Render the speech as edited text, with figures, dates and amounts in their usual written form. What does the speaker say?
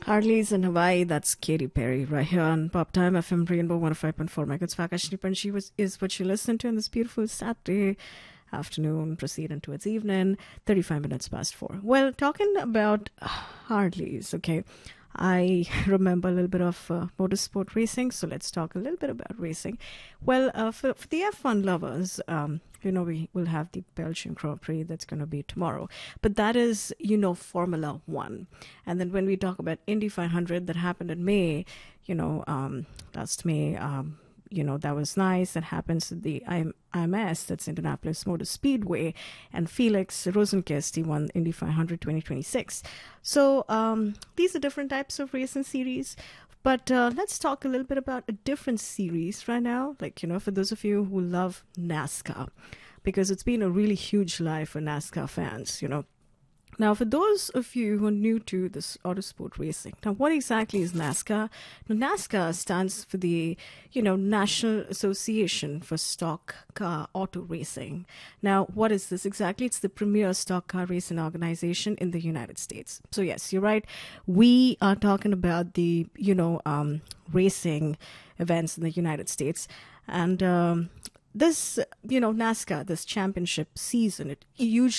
Harley's in Hawaii, that's Katy Perry right here on Pop Time FM Rainbow 105.4 megahertz. Vakashni Panchi is what you listen to on this beautiful Saturday afternoon, proceeding towards evening, 35 minutes past 4. Well, talking about Harleys, okay. I remember a little bit of motorsport racing, so let's talk a little bit about racing. Well, for the F1 lovers, we will have the Belgian Grand Prix that's going to be tomorrow. But that is, Formula One. And then when we talk about Indy 500 that happened in May, last May, that was nice. That happens at the IMS, that's Indianapolis Motor Speedway, and Felix Rosenqvist, he won Indy 500 2026. So these are different types of racing series. But let's talk a little bit about a different series right now. For those of you who love NASCAR, because it's been a really huge life for NASCAR fans, Now, for those of you who are new to this autosport racing, now what exactly is NASCAR? Now, NASCAR stands for the, National Association for Stock Car Auto Racing. Now, what is this exactly? It's the premier stock car racing organization in the United States. So yes, you're right. We are talking about the, racing events in the United States. And this, NASCAR, this championship season, it usually